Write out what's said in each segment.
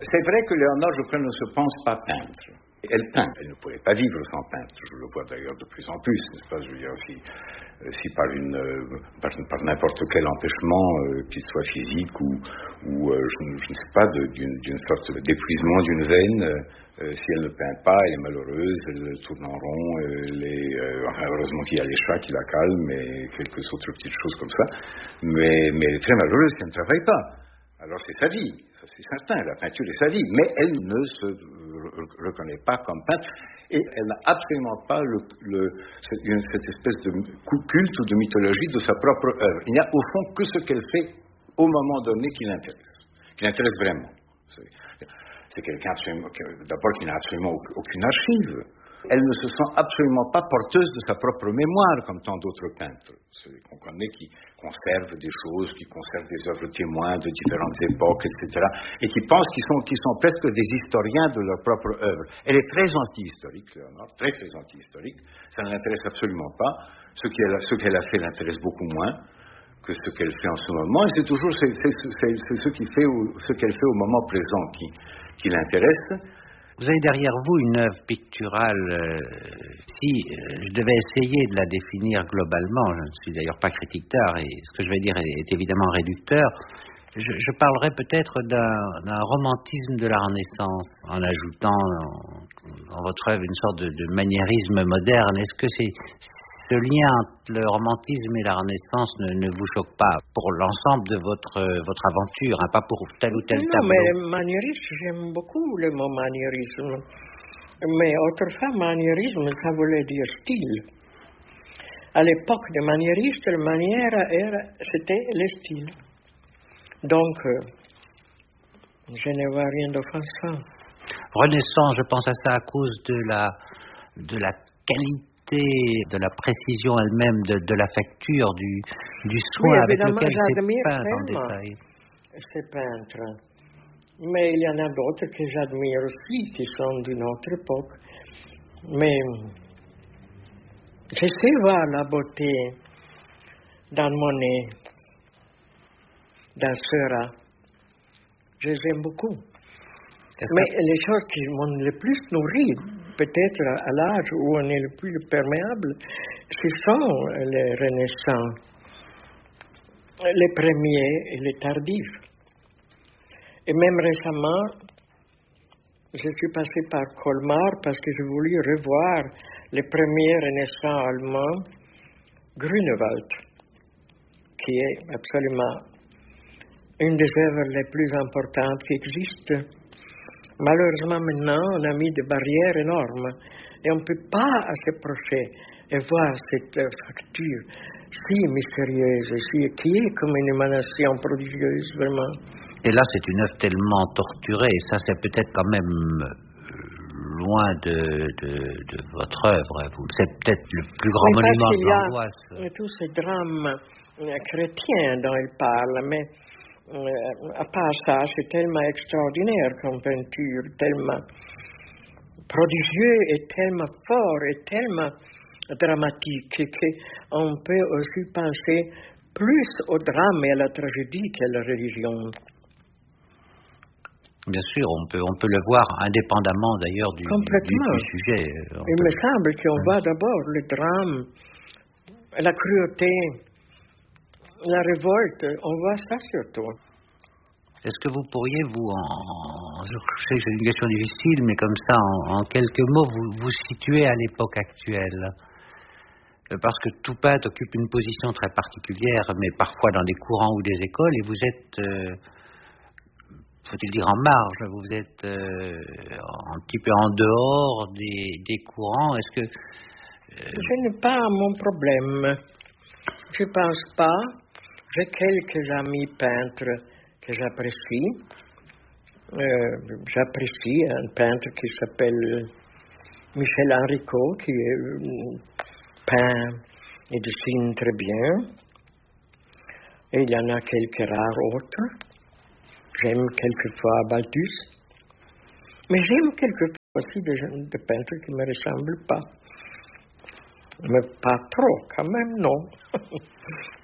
C'est vrai que Léonore, je crois, ne se pense pas peintre. Elle peint, elle ne pourrait pas vivre sans peintre. Je le vois d'ailleurs de plus en plus, n'est-ce pas? Je veux dire, si par n'importe quel empêchement, qu'il soit physique ou je ne sais pas, d'une sorte d'épuisement d'une veine, si elle ne peint pas, elle est malheureuse, elle tourne en rond, heureusement qu'il y a les chats qui la calment et quelques autres petites choses comme ça, mais elle est très malheureuse si elle ne travaille pas. Alors c'est sa vie, ça c'est certain, la peinture est sa vie, mais elle ne se reconnaît pas comme peintre et elle n'a absolument pas cette espèce de culte ou de mythologie de sa propre œuvre. Il n'y a au fond que ce qu'elle fait au moment donné qui l'intéresse vraiment. C'est quelqu'un d'abord qui n'a absolument aucune archive. Elle ne se sent absolument pas porteuse de sa propre mémoire, comme tant d'autres peintres. Ceux qu'on connaît qui conservent des choses, qui conservent des œuvres témoins de différentes époques, etc., et qui pensent qu'ils sont presque des historiens de leur propre œuvre. Elle est très anti-historique, Léonore, très très anti-historique. Ça ne l'intéresse absolument pas. Ce qu'elle a fait l'intéresse beaucoup moins que ce qu'elle fait en ce moment. Et c'est toujours ce qu'elle fait au moment présent qui l'intéresse. Vous avez derrière vous une œuvre picturale. Si je devais essayer de la définir globalement, je ne suis d'ailleurs pas critique d'art, et ce que je vais dire est évidemment réducteur, je parlerais peut-être d'un romantisme de la Renaissance, en ajoutant dans votre œuvre une sorte de maniérisme moderne. Est-ce que ce lien entre le romantisme et la Renaissance ne vous choque pas pour l'ensemble de votre aventure, hein, pas pour tel ou tel tableau? Non, mais maniérisme, j'aime beaucoup le mot maniérisme. Mais autrefois, maniérisme, ça voulait dire style. À l'époque des maniéristes, la manière c'était le style. Donc, je ne vois rien d'offensant. Renaissance, je pense à ça à cause de la qualité, de la précision elle-même de la facture, du soin avec lequel c'est peint en détail. Ces peintres. Mais il y en a d'autres que j'admire aussi, qui sont d'une autre époque. Mais je sais voir la beauté dans Monet, dans Seurat. Je les aime beaucoup. Mais les choses qui m'ont le plus nourri, peut-être à l'âge où on est le plus perméable, ce sont les Renaissants, les premiers et les tardifs. Et même récemment, je suis passé par Colmar parce que je voulais revoir les premiers Renaissants allemands, Grunewald, qui est absolument une des œuvres les plus importantes qui existent. Malheureusement, maintenant, on a mis des barrières énormes et on ne peut pas s'approcher et voir cette facture si mystérieuse, qui est comme une émanation prodigieuse, vraiment. Et là, c'est une œuvre tellement torturée, et ça, c'est peut-être quand même loin de votre œuvre. C'est peut-être le plus grand monument de l'angoisse. Il y a tous ces drames chrétiens dont il parle, mais à part ça, c'est tellement extraordinaire comme peinture, tellement prodigieux et tellement fort et tellement dramatique qu'on peut aussi penser plus au drame et à la tragédie qu'à la religion. Bien sûr, on peut le voir indépendamment d'ailleurs du sujet. Il me semble qu'on voit d'abord le drame, la cruauté, la révolte, on voit ça surtout. Est-ce que vous pourriez, je sais que c'est une question difficile, mais comme ça, en quelques mots, vous situer à l'époque actuelle? Parce que tout peintre occupe une position très particulière, mais parfois dans des courants ou des écoles, et vous êtes, faut-il dire en marge, vous êtes un petit peu en dehors des courants. Est-ce que... Je n'ai pas mon problème. Je ne pense pas. J'ai quelques amis peintres que j'apprécie. J'apprécie un peintre qui s'appelle Michel Henrico, qui peint et dessine très bien. Et il y en a quelques rares autres. J'aime quelquefois Balthus. Mais j'aime quelquefois aussi des peintres qui ne me ressemblent pas. Mais pas trop, quand même, non.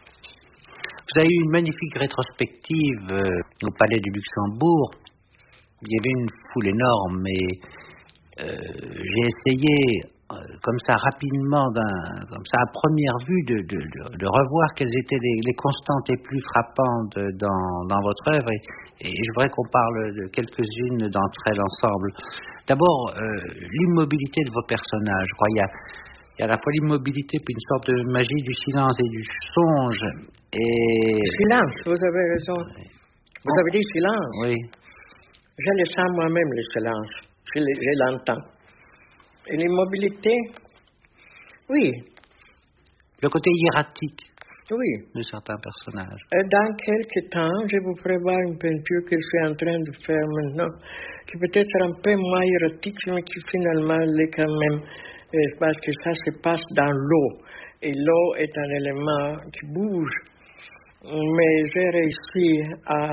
Vous avez eu une magnifique rétrospective au Palais du Luxembourg il y avait une foule énorme, mais j'ai essayé, comme ça, rapidement, comme ça, à première vue, de revoir quelles étaient les constantes les plus frappantes dans votre œuvre, et je voudrais qu'on parle de quelques-unes d'entre elles ensemble. D'abord, l'immobilité de vos personnages. Je crois il y a à la fois l'immobilité puis une sorte de magie du silence et du songe. Et silence, vous avez raison. Vous avez dit silence. Oui. Je le sens moi-même, le silence. Je l'entends. Et l'immobilité, oui. Le côté hiératique. Oui. De certains personnages. Dans quelques temps, je vous prévois une peinture que je suis en train de faire maintenant, qui peut être un peu moins hiératique, mais qui finalement l'est quand même, parce que ça se passe dans l'eau. Et l'eau est un élément qui bouge. Mais j'ai réussi à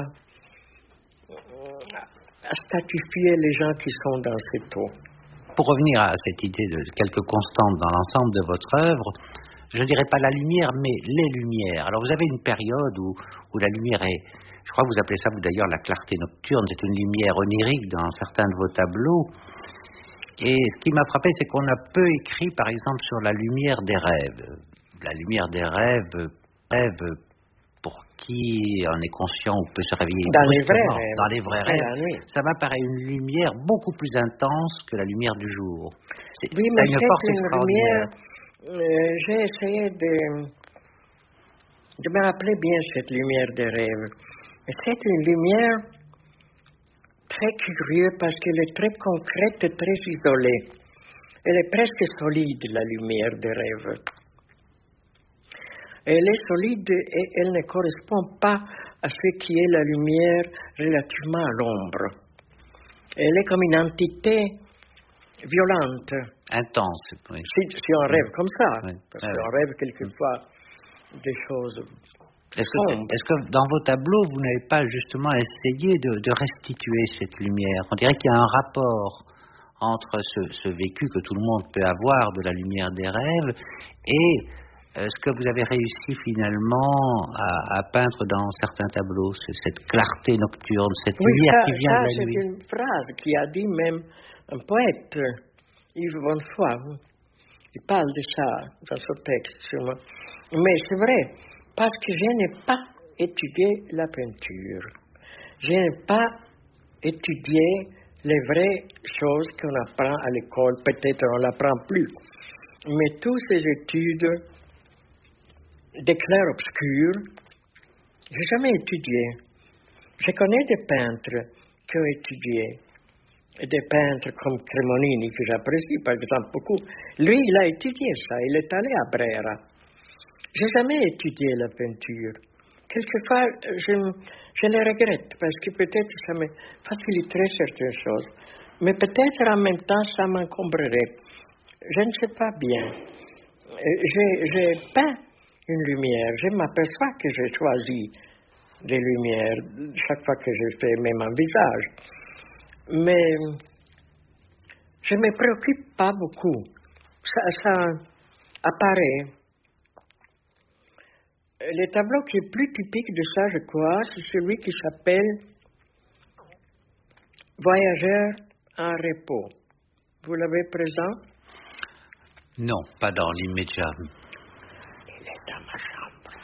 statifier les gens qui sont dans cette eau. Pour revenir à cette idée de quelques constantes dans l'ensemble de votre œuvre, je ne dirais pas la lumière, mais les lumières. Alors vous avez une période où la lumière est, je crois que vous appelez ça vous d'ailleurs la clarté nocturne, c'est une lumière onirique dans certains de vos tableaux. Et ce qui m'a frappé, c'est qu'on a peu écrit, par exemple, sur la lumière des rêves. La lumière des rêves pour qui en est conscient ou peut se réveiller dans les vrais rêves. Dans les vrais rêves. Ça m'apparaît une lumière beaucoup plus intense que la lumière du jour. Oui, mais une force extraordinaire. J'ai essayé de me rappeler bien cette lumière des rêves. C'est une lumière très curieuse parce qu'elle est très concrète et très isolée. Elle est presque solide, la lumière des rêves. Elle est solide et elle ne correspond pas à ce qui est la lumière relativement à l'ombre. Elle est comme une entité violente. Intense. Oui. Si on rêve comme ça, oui. Parce qu'on rêve quelquefois des choses. Est-ce que dans vos tableaux, vous n'avez pas justement essayé de restituer cette lumière? On dirait qu'il y a un rapport entre ce vécu que tout le monde peut avoir de la lumière des rêves et ce que vous avez réussi finalement à peindre dans certains tableaux, cette clarté nocturne, cette lumière qui vient de la nuit. C'est une phrase qui a dit même un poète, Yves Bonnefoy. Il parle de ça dans son texte, sûrement. Mais c'est vrai, parce que je n'ai pas étudié la peinture. Je n'ai pas étudié les vraies choses qu'on apprend à l'école. Peut-être on ne l'apprend plus. Mais toutes ces études des clairs-obscurs, je n'ai jamais étudié. Je connais des peintres qui ont étudié. Et des peintres comme Cremonini, que j'apprécie par exemple beaucoup. Lui, il a étudié ça. Il est allé à Brera. Je n'ai jamais étudié la peinture. Quelquefois, je le regrette parce que peut-être ça me faciliterait certaines choses. Mais peut-être en même temps, ça m'encombrerait. Je ne sais pas bien. J'ai peint une lumière. Je m'aperçois que j'ai choisi des lumières chaque fois que je fais même un visage. Mais je ne me préoccupe pas beaucoup. Ça apparaît. Le tableau qui est plus typique de ça, je crois, c'est celui qui s'appelle Voyageur en repos. Vous l'avez présent? Non, pas dans l'immédiat. Il est dans ma chambre.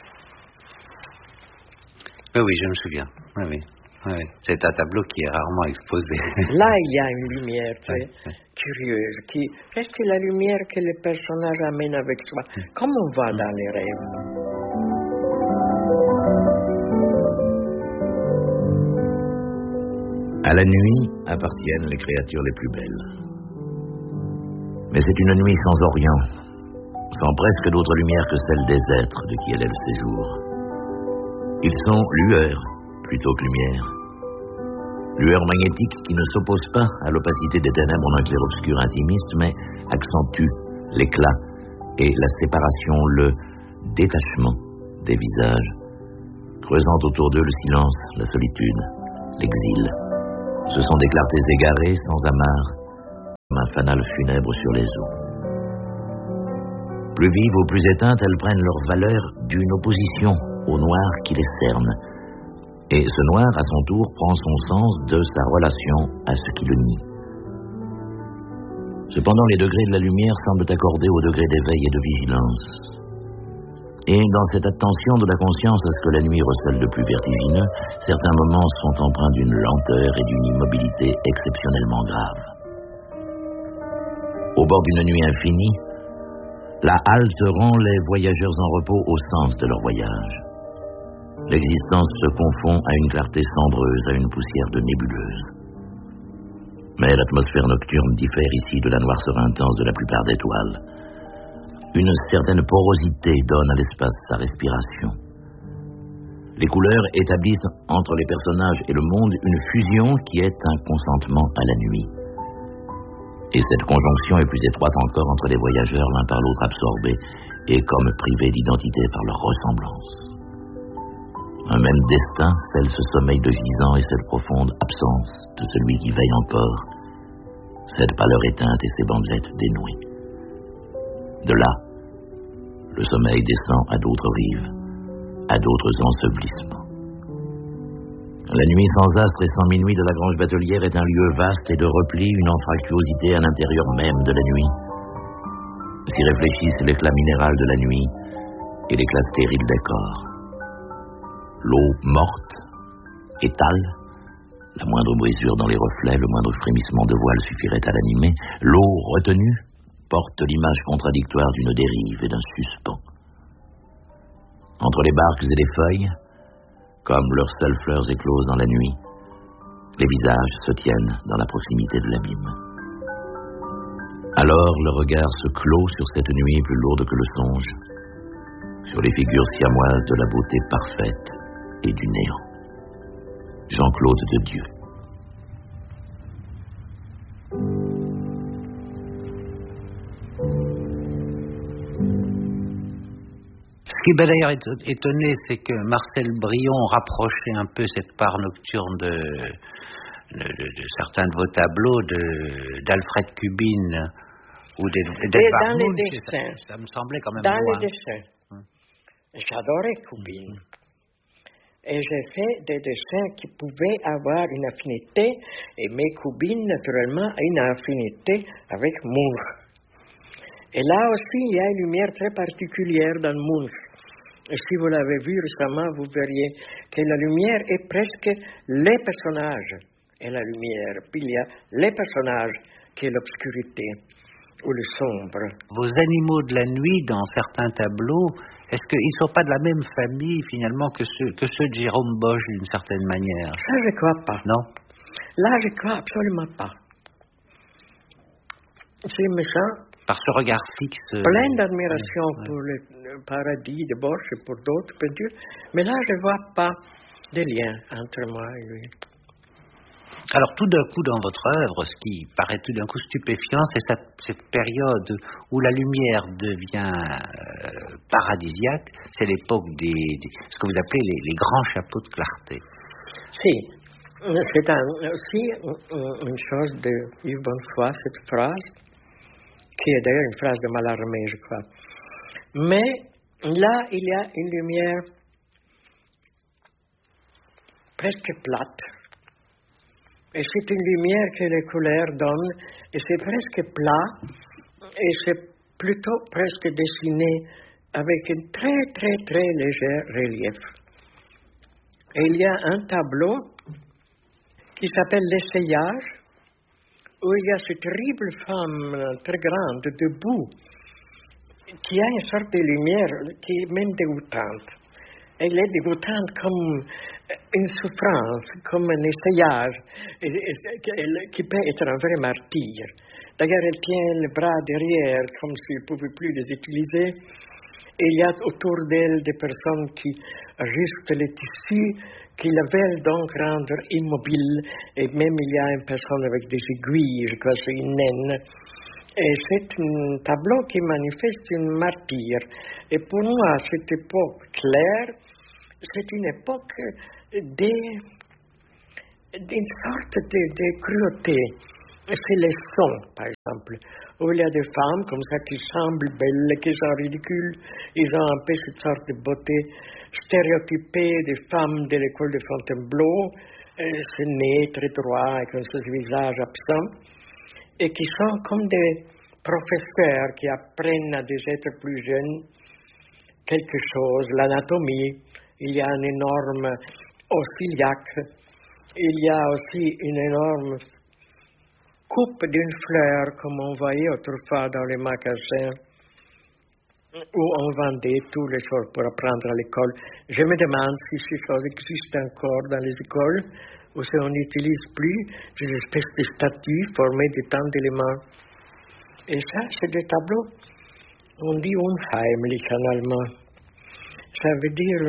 Oui, je me souviens. Oui. C'est un tableau qui est rarement exposé. Là, il y a une lumière très curieuse. Qu'est-ce que la lumière que le personnage amène avec soi? Comme on voit dans les rêves. À la nuit appartiennent les créatures les plus belles. Mais c'est une nuit sans Orient, sans presque d'autre lumière que celle des êtres de qui elle est le séjour. Ils sont lueurs plutôt que lumière. Lueur magnétique qui ne s'oppose pas à l'opacité des ténèbres d'un clair-obscur intimiste, mais accentue l'éclat et la séparation, le détachement des visages, creusant autour d'eux le silence, la solitude, l'exil. Ce sont des clartés égarées, sans amarre, comme un fanal funèbre sur les eaux. Plus vives ou plus éteintes, elles prennent leur valeur d'une opposition au noir qui les cerne. Et ce noir, à son tour, prend son sens de sa relation à ce qui le nie. Cependant, les degrés de la lumière semblent accordés au degré d'éveil et de vigilance. Et dans cette attention de la conscience à ce que la nuit recèle de plus vertigineux, certains moments sont empreints d'une lenteur et d'une immobilité exceptionnellement graves. Au bord d'une nuit infinie, la halte rend les voyageurs en repos au sens de leur voyage. L'existence se confond à une clarté cendreuse, à une poussière de nébuleuse. Mais l'atmosphère nocturne diffère ici de la noirceur intense de la plupart des toiles. Une certaine porosité donne à l'espace sa respiration. Les couleurs établissent entre les personnages et le monde une fusion qui est un consentement à la nuit. Et cette conjonction est plus étroite encore entre les voyageurs, l'un par l'autre absorbés et comme privés d'identité par leur ressemblance. Un même destin scelle ce sommeil de gisant et cette profonde absence de celui qui veille encore, cette pâleur éteinte et ces bandelettes dénouées. De là, le sommeil descend à d'autres rives, à d'autres ensevelissements. La nuit sans astre et sans minuit de la grange batelière est un lieu vaste et de repli, une anfractuosité à l'intérieur même de la nuit. S'y réfléchissent l'éclat minéral de la nuit et l'éclat stérile des corps. L'eau morte étale, la moindre brisure dans les reflets, le moindre frémissement de voile suffirait à l'animer. L'eau retenue porte l'image contradictoire d'une dérive et d'un suspens. Entre les barques et les feuilles, comme leurs seules fleurs écloses dans la nuit, les visages se tiennent dans la proximité de l'abîme. Alors le regard se clôt sur cette nuit plus lourde que le songe, sur les figures siamoises de la beauté parfaite et du néant. Jean-Claude de Dieu. Ce qui m'a d'ailleurs étonné, c'est que Marcel Brion rapprochait un peu cette part nocturne de certains de vos tableaux d'Alfred Kubin ou dans les dessins. Ça me semblait quand même dans loin. Les dessins. J'adorais Kubin. Et j'ai fait des dessins qui pouvaient avoir une affinité, et mes Kubin, naturellement, a une affinité avec Munch. Et là aussi, il y a une lumière très particulière dans Munch. Et si vous l'avez vu récemment, vous verriez que la lumière est presque les personnages et la lumière. Puis il y a les personnages qui est l'obscurité ou le sombre. Vos animaux de la nuit, dans certains tableaux, est-ce qu'ils ne sont pas de la même famille, finalement, que ceux de Jérôme Bosch, d'une certaine manière? Ça, je ne crois pas. Non? Là, je ne crois absolument pas. C'est méchant. Par ce regard fixe. Plein d'admiration pour le paradis de Bosch et pour d'autres peintures, mais là, je ne vois pas de lien entre moi et lui. Alors, tout d'un coup, dans votre œuvre, ce qui paraît tout d'un coup stupéfiant, c'est cette période où la lumière devient paradisiaque. C'est l'époque ce que vous appelez les grands chapeaux de clarté. Si. C'est aussi une chose de Yves Bonnefoy, cette phrase, qui est d'ailleurs une phrase de Mallarmé, je crois. Mais là, il y a une lumière presque plate. Et c'est une lumière que les couleurs donnent, et c'est presque plat, et c'est plutôt presque dessiné avec un très, très, très léger relief. Et il y a un tableau qui s'appelle L'Essayage, où il y a cette terrible femme très grande, debout, qui a une sorte de lumière qui est même dégoûtante. Elle est dégoûtante comme une souffrance, comme un essayage, qui peut être un vrai martyr. D'ailleurs, elle tient le bras derrière, comme s'il ne pouvait plus les utiliser. Et il y a autour d'elle des personnes qui ajustent les tissus, qui la veulent donc rendre immobile. Et même il y a une personne avec des aiguilles, je crois que c'est une naine. Et c'est un tableau qui manifeste une martyr. Et pour moi, cette époque claire, c'est une époque d'une sorte de cruauté. c'est les sons, par exemple, où il y a des femmes comme ça qui semblent belles, qui sont ridicules, ils ont un peu cette sorte de beauté stéréotypée des femmes de l'école de Fontainebleau, ce nez très droit avec ce visage absent, et qui sont comme des professeurs qui apprennent à des êtres plus jeunes quelque chose, l'anatomie. Il y a un énorme oscilliaque, il y a aussi une énorme coupe d'une fleur comme on voyait autrefois dans les magasins où on vendait toutes les choses pour apprendre à l'école. Je me demande si ces choses existent encore dans les écoles ou si on n'utilise plus des espèces de statues formées de tant d'éléments. Et ça, c'est des tableaux. On dit unheimlich en allemand. Ça veut dire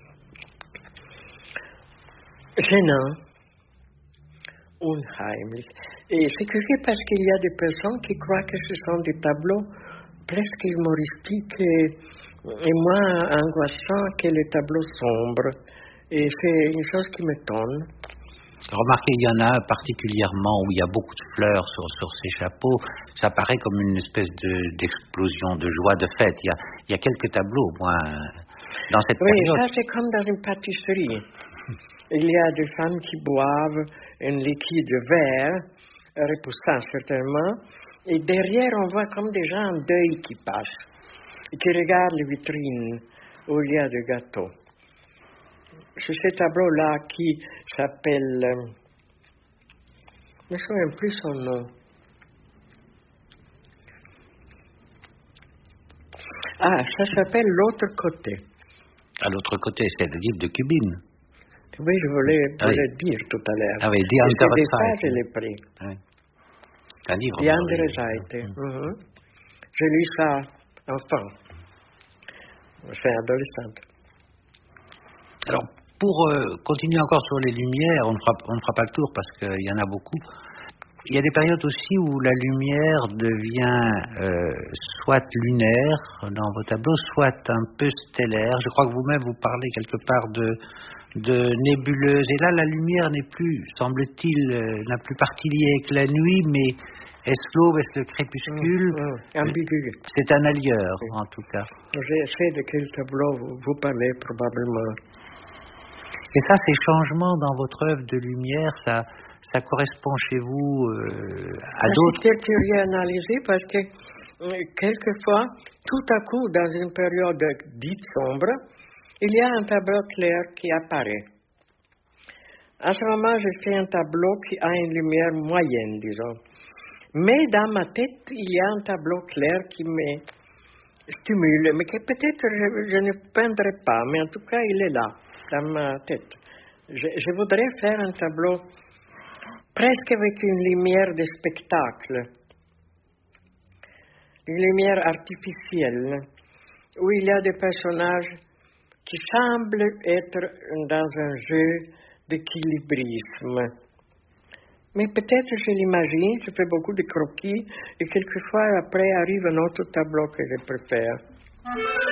gênant. Unheimlich. Et c'est curieux parce qu'il y a des personnes qui croient que ce sont des tableaux presque humoristiques et moins angoissants que les tableaux sombres. Et c'est une chose qui m'étonne. Remarquez, il y en a particulièrement où il y a beaucoup de fleurs sur ces chapeaux. Ça paraît comme une espèce d'explosion de joie, de fête. Il y a quelques tableaux, au moins, dans cette période. Oui, ça c'est comme dans une pâtisserie. Il y a des femmes qui boivent un liquide vert, repoussant certainement, et derrière on voit comme des gens en deuil qui passent, et qui regardent les vitrines où il y a des gâteaux. C'est ce tableau-là qui s'appelle... je ne me souviens plus son nom. Ah, ça s'appelle L'autre côté. À l'autre côté, c'est le livre de Cubine. Oui, je voulais le dire tout à l'heure. Ah oui, Die andere Seite. Je l'ai pris. Oui. Un livre. Die andere Seite. J'ai lu ça enfant. C'est adolescente. Alors, pour continuer encore sur les lumières, on ne fera pas le tour parce qu'il y en a beaucoup. Il y a des périodes aussi où la lumière devient soit lunaire dans vos tableaux, soit un peu stellaire. Je crois que vous-même vous parlez quelque part de nébuleuse. Et là, la lumière n'est plus, semble-t-il, n'a plus partie liée avec la nuit, mais est-ce l'aube, est-ce le crépuscule? Ambigu. C'est un allieur, en tout cas. Je sais de quel tableau vous parlez probablement. Et ça, ces changements dans votre œuvre de lumière, ça correspond chez vous à d'autres... C'est curieux à analyser parce que quelquefois, tout à coup, dans une période dite sombre, il y a un tableau clair qui apparaît. À ce moment, je fais un tableau qui a une lumière moyenne, disons. Mais dans ma tête, il y a un tableau clair qui me stimule, mais que peut-être je ne peindrai pas, mais en tout cas, il est là, dans ma tête. Je voudrais faire un tableau presque avec une lumière de spectacle, une lumière artificielle, où il y a des personnages qui semblent être dans un jeu d'équilibrisme. Mais peut-être je l'imagine, je fais beaucoup de croquis, et quelquefois après arrive un autre tableau que je préfère.